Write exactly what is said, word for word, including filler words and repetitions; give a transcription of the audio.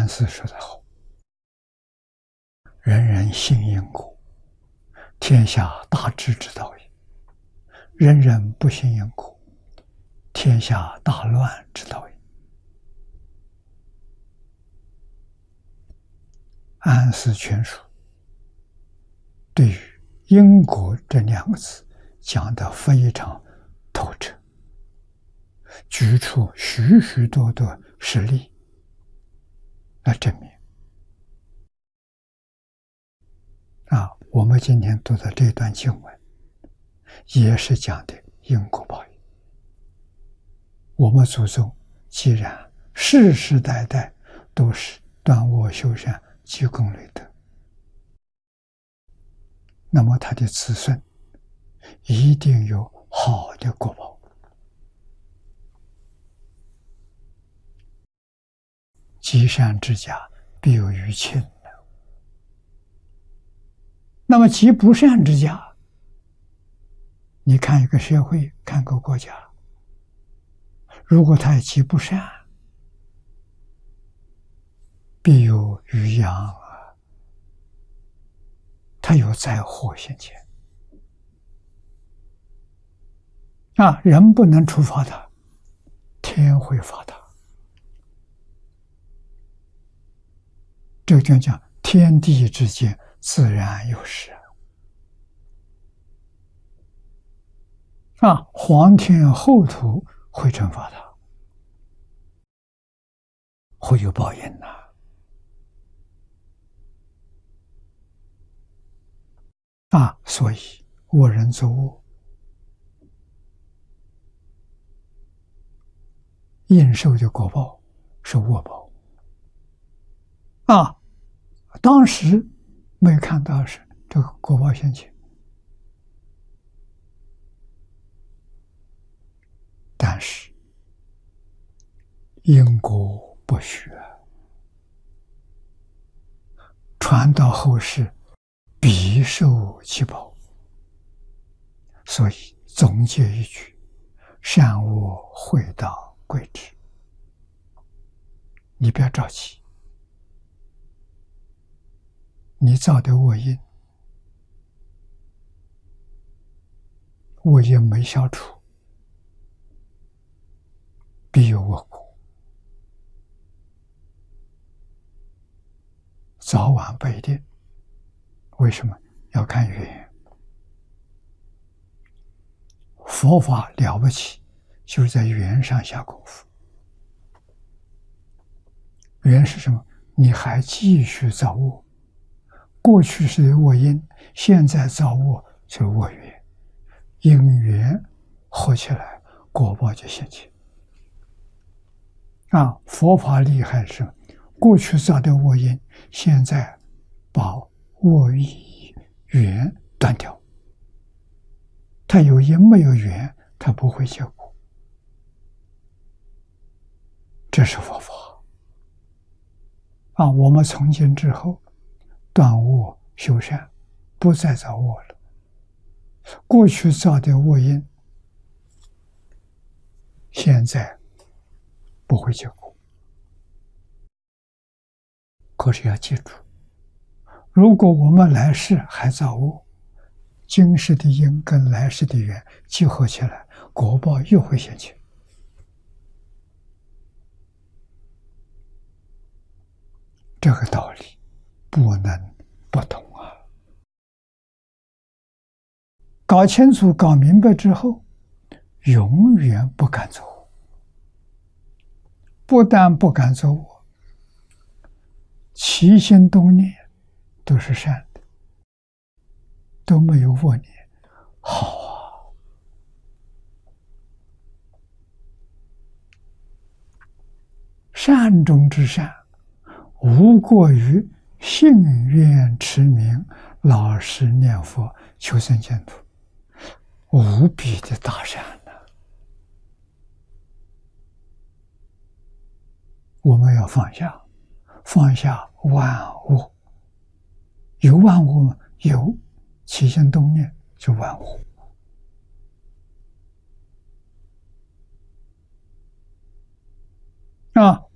师说得好：“人人信因果，天下大治之道也；人人不信因果，天下大乱之道也。”安世全书对于因果这两个字讲得非常透彻，举出许许多多实例来证明。啊，我们今天读的这段经文也是讲的因果报应。我们祖宗既然世世代代都是断恶修善、积功累德，那么他的子孙一定有好的果报。积善之家必有余庆。那么积不善之家，你看一个社会，看个国家，如果他积不善，必有余殃啊，他有灾祸现前啊，人不能处罚他，天会罚他。这个就讲天地之间自然有事啊，皇天厚土会惩罚他，会有报应呐。啊，所以恶人作恶，应受的果报是恶报。啊，当时没看到是这个果报现前，但是因果不虚，传到后世必受其报。所以总结一句：善恶会到贵之。你不要着急，你造的恶因，恶因没消除，必有恶果，早晚不一定。为什么？要看缘。佛法了不起，就是在缘上下功夫。缘是什么？你还继续造恶，过去是恶因，现在造恶就是恶缘，因缘合起来，果报就现前。啊，佛法厉害是，过去造的恶因，现在把恶缘断掉。它有因没有缘，它不会结果。这是佛法。啊，我们从今之后断恶修善，不再造恶了。过去造的恶因，现在不会结果。可是要记住，如果我们来世还造恶，今世的因跟来世的缘结合起来，果报又会现前。这个道理不能不懂啊！搞清楚、搞明白之后，永远不敢走恶。不但不敢走恶，起心动念都是善的，都没有恶念。好啊！善中之善，无过于信愿持名、老实念佛、求生净土，无比的大善呢、啊！我们要放下，放下万物。有万物吗？有，起心动念就万物。啊！